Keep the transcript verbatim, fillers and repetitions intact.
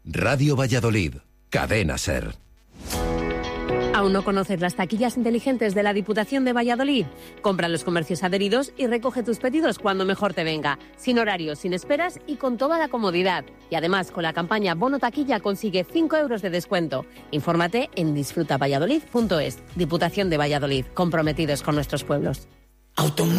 Radio Valladolid, Cadena SER. ¿Aún no conoces las taquillas inteligentes de la Diputación de Valladolid? Compra en los comercios adheridos y recoge tus pedidos cuando mejor te venga, sin horarios, sin esperas y con toda la comodidad. Y además, con la campaña Bono Taquilla consigue cinco euros de descuento. Infórmate en disfruta valladolid punto es. Diputación de Valladolid, comprometidos con nuestros pueblos. Automóvil.